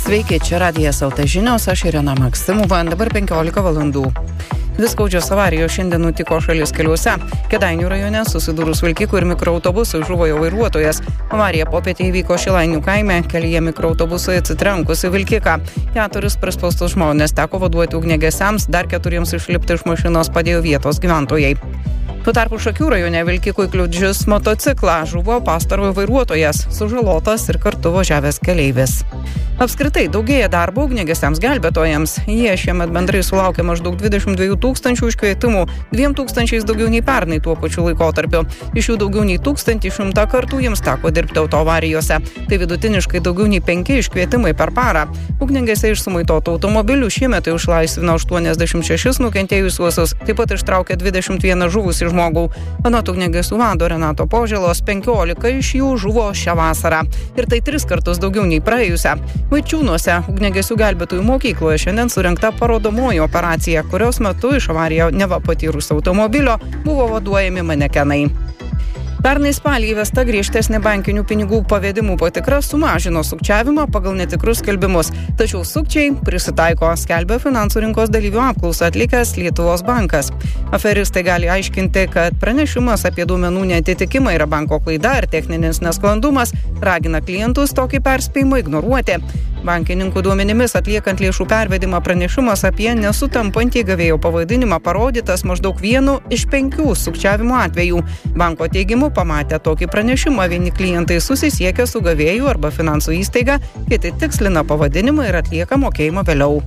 Sveiki, čia Radijas LT žinios, aš Irena Maksimova, dabar 15 valandų. Dvi skaudžios avarijos šiandien nutiko šalies keliuose. Kėdainių rajone susidūrus vilkikų ir mikroautobusui žuvo jo vairuotojas. Avarija popietę įvyko Šilainių kaime, kelyje mikroautobusui atsitrenkus į vilkiką. 4 prispaustus žmonės teko vaduoti ugniagesiams, dar 4 išlipti iš mašinos padėjo vietos gyventojai. Tuo tarpu Šakių rajone vilkikui kliudžius motociklą žuvo pastarojo vairuotojas, sužalotas ir kartu važiavęs keleivis. Apskritai daugėja darbo ugniagesiams gelbėtojams. Jie šiemet bendrai sulaukė maždaug 22 000 iškvietimų, 2 000 daugiau nei pernai tuo pačiu laikotarpiu. Iš jų daugiau nei 1100 kartų jiems teko dirbti autoavarijose. Tai vidutiniškai daugiau nei 5 iškvietimai per parą. Ugniagesiai iš sumaitotų automobilių šiemet išlaisvino 86 nukentėjusiuosius, taip pat ištraukė 21 žuvusį žmogų. Anot ugniagesių vado Renato Požėlos 15 iš jų žuvo šią vasarą. Ir tai 3 kartus daugiau nei praėjusią. Vaičiūnuose ugniagesių gelbėtojų mokykloje šiandien surengta parodomoji operacija, kurios metu iš avariją neva patyrus automobilio buvo vaduojami manekenai. Pernai spalį įvesta griežtesnė bankinių pinigų pavedimų patikra sumažino sukčiavimą pagal netikrus skelbimus. Tačiau sukčiai prisitaiko, skelbia finansų rinkos dalyvių apklausą atlikęs Lietuvos bankas. Aferistai gali aiškinti, kad pranešimas apie duomenų neatitikimą yra banko klaida ar techninis nesklandumas, ragina klientus tokį perspėjimą ignoruoti. Bankininkų duomenimis atliekant lėšų pervedimą pranešimas apie nesutampantį gavėjo pavadinimą parodytas maždaug 1 iš 5 sukčiavimo atvejų. Banko teigimu pamatę tokį pranešimą, vieni klientai susisiekia su gavėju arba finansų įstaiga, kiti tikslina pavadinimą ir atlieka mokėjimą vėliau.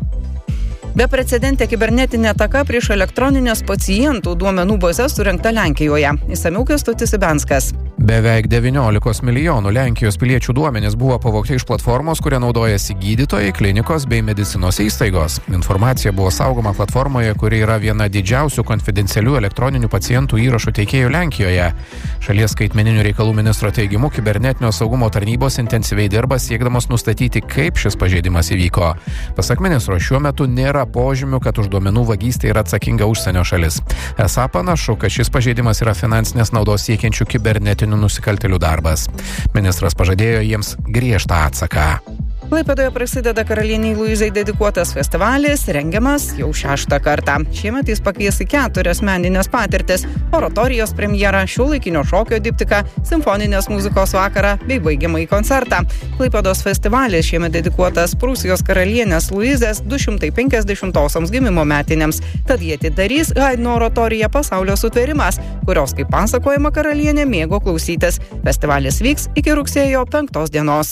Beprecedentė kibernetinė ataka prieš elektroninės pacientų duomenų bazes surengta Lenkijoje. Išsamiau Kęstutis Ibenskas. Beveik 19 milijonų Lenkijos piliečių duomenys buvo pavogti iš platformos, kuria naudojasi gydytojai, klinikos bei medicinos įstaigos. Informacija buvo saugoma platformoje, kuri yra viena didžiausių konfidencialių elektroninių pacientų įrašų teikėjų Lenkijoje. Šalies skaitmeninių reikalų ministro teigimu, kibernetinio saugumo tarnybos intensyviai dirba siekdamos nustatyti, kaip šis pažeidimas įvyko. Pasak ministro, šiuo metu nėra požymių, kad už duomenų vagystę yra atsakinga užsienio šalis. Esą panašu, kad šis pažeidimas yra finansinės naudos siekiančių kibernetinių nusikaltėlių darbas. Ministras pažadėjo jiems griežtą atsaką. Klaipėdoje prasideda karalienei Luizai dedikuotas festivalis, rengiamas jau 6 kartą. Šiemet jis pakvies į 4 meninės patirtis – oratorijos premjerą, šiuolaikinio šokio diptiką, simfoninės muzikos vakarą bei baigiamąjį koncertą. Klaipėdos festivalis šiemet dedikuotas Prūsijos karalienės Luizės 250-osioms gimimo metinėms. Tad jie atidarys Haidno oratoriją Pasaulio sutvėrimas, kurios, kaip pasakojama, karalienė mėgo klausytis. Festivalis vyks iki rugsėjo 5 dienos.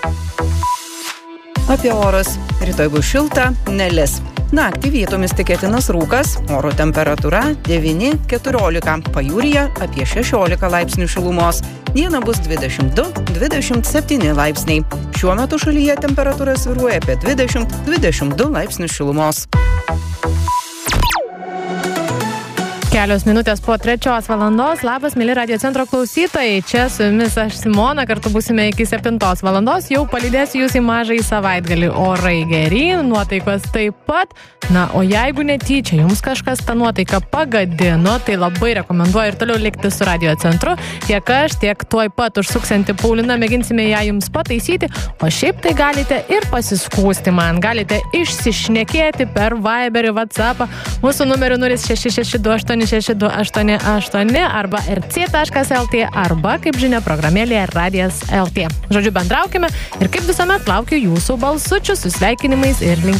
Apie orus. Rytoj bus šilta, nelis. Naktį vietomis tikėtinas rūkas, oro temperatūra 9-14, pajūryje apie 16 laipsnių šilumos. Dieną bus 22-27 laipsniai. Šiuo metu šalyje temperatūra svyruoja apie 20-22 laipsnių šilumos. Kelios minutės po 3 valandos. Labas, mėly Radio centro klausytojai. Čia su jumis aš Simona, kartu būsime iki 7 valandos. Jau palydėsiu jūs į mažąjį savaitgalį. Orai geri, nuotaikos taip pat. Na, o jeigu netyčia jums kažkas tą nuotaiką pagadino, tai labai rekomenduoju ir toliau likti su Radio centru. Tiek aš, tiek tuoj pat užsuksanti Paulina mėginsime ją jums pataisyti. O šiaip tai galite ir pasiskųsti man. Galite išsišnekėti per Viberį, WhatsAppą. Mūsų numeriu 0662862888 arba rc.lt arba, kaip žinia, programėlėje Radijas LT. Žodžiu, bendraukime ir kaip visuomet laukiu jūsų balsučių su sveikinimais ir linkėjimais.